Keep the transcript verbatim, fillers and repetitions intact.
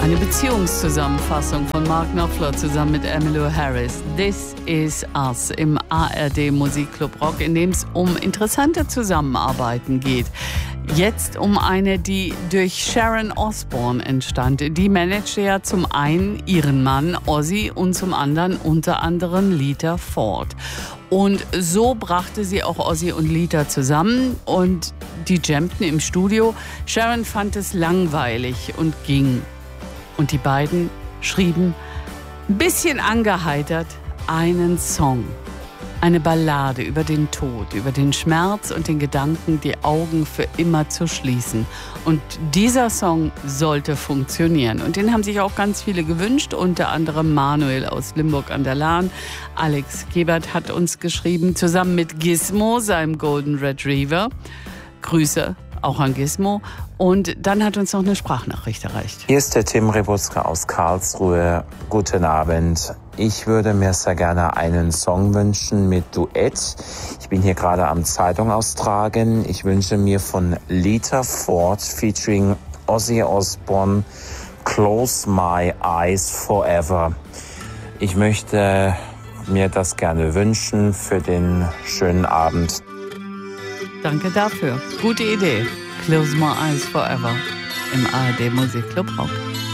Eine Beziehungszusammenfassung von Mark Knopfler zusammen mit Emmylou Harris. This is Us im A R D Musikclub Rock, in dem es um interessante Zusammenarbeiten geht. Jetzt um eine, die durch Sharon Osbourne entstand. Die managte ja zum einen ihren Mann Ozzy und zum anderen unter anderem Lita Ford. Und so brachte sie auch Ozzy und Lita zusammen und die jammten im Studio. Sharon fand es langweilig und ging. Und die beiden schrieben, ein bisschen angeheitert, einen Song. Eine Ballade über den Tod, über den Schmerz und den Gedanken, die Augen für immer zu schließen. Und dieser Song sollte funktionieren. Und den haben sich auch ganz viele gewünscht, unter anderem Manuel aus Limburg an der Lahn. Alex Gebert hat uns geschrieben, zusammen mit Gizmo, seinem Golden Retriever. Grüße auch an Gizmo. Und dann hat uns noch eine Sprachnachricht erreicht. Hier ist der Tim Rebutzka aus Karlsruhe. Guten Abend. Ich würde mir sehr gerne einen Song wünschen mit Duett. Ich bin hier gerade am Zeitung austragen. Ich wünsche mir von Lita Ford featuring Ozzy Osbourne Close My Eyes Forever. Ich möchte mir das gerne wünschen für den schönen Abend. Danke dafür. Gute Idee. Close My Eyes Forever im A R D Musikclub Rock.